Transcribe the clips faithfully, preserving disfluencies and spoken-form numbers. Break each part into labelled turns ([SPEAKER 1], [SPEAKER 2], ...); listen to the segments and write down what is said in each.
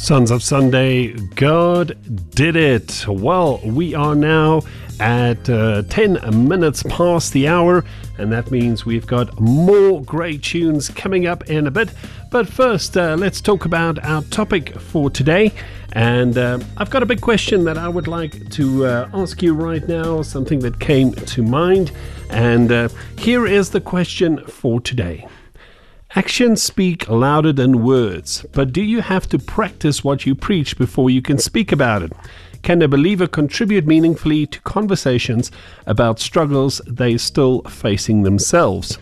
[SPEAKER 1] Sons of Sunday, God did it. Well, we are now at uh, ten minutes past the hour, and that means we've got more great tunes coming up in a bit. But first, uh, let's talk about our topic for today. And uh, I've got a big question that I would like to uh, ask you right now, something that came to mind. And uh, here is the question for today. Actions speak louder than words, but do you have to practice what you preach before you can speak about it? Can a believer contribute meaningfully to conversations about struggles they're still facing themselves?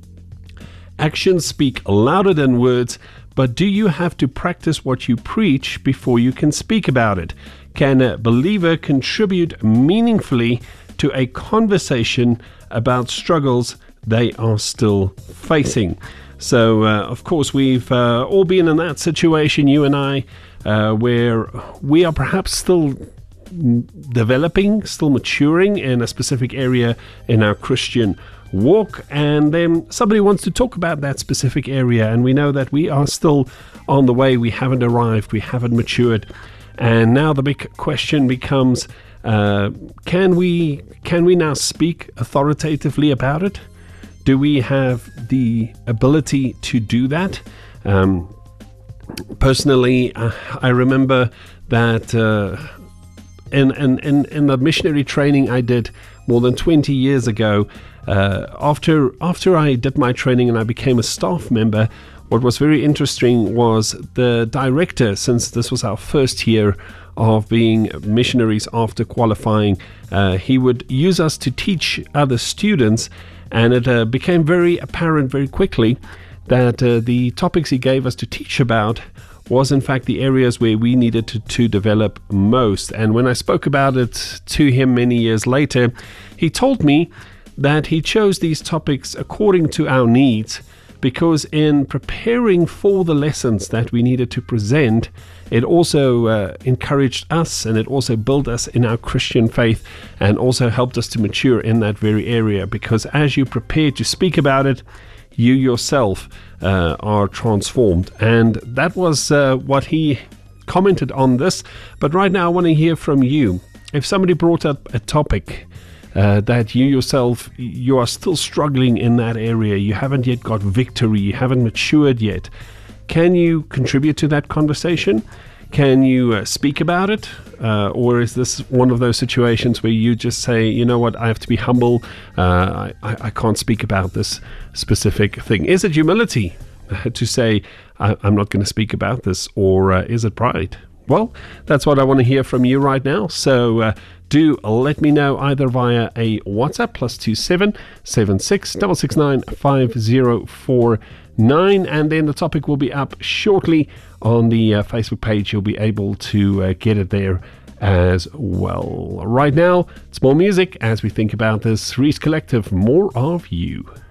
[SPEAKER 1] Actions speak louder than words, but do you have to practice what you preach before you can speak about it? Can a believer contribute meaningfully to a conversation about struggles they are still facing? So, uh, of course, we've uh, all been in that situation, you and I, uh, where we are perhaps still developing, still maturing in a specific area in our Christian walk, and then somebody wants to talk about that specific area, and we know that we are still on the way, we haven't arrived, we haven't matured, and now the big question becomes, uh, can we can we now speak authoritatively about it? Do we have the ability to do that? Um, personally, uh, I remember that uh, in, in, in, in the missionary training I did more than twenty years ago, uh, after, after I did my training and I became a staff member, what was very interesting was the director, since this was our first year of being missionaries after qualifying, uh, he would use us to teach other students. And it uh, became very apparent very quickly that uh, the topics he gave us to teach about was in fact the areas where we needed to, to develop most. And when I spoke about it to him many years later, he told me that he chose these topics according to our needs, because in preparing for the lessons that we needed to present, it also uh, encouraged us, and it also built us in our Christian faith, and also helped us to mature in that very area, because as you prepare to speak about it, you yourself uh, are transformed. And that was uh, what he commented on this. But right now I want to hear from you. If somebody brought up a topic Uh, that you yourself, you are still struggling in that area, you haven't yet got victory, you haven't matured yet, can you contribute to that conversation? Can you uh, speak about it? Uh, or is this one of those situations where you just say, you know what, I have to be humble, uh, I, I can't speak about this specific thing? Is it humility uh, to say, I, I'm not going to speak about this, or uh, is it pride? Well, that's what I want to hear from you right now. So uh, do let me know either via a WhatsApp, plus two seven seven six six six nine five zero four nine, and then the topic will be up shortly on the uh, Facebook page. You'll be able to uh, get it there as well. Right now, it's more music as we think about this. Reese Collective, More of You.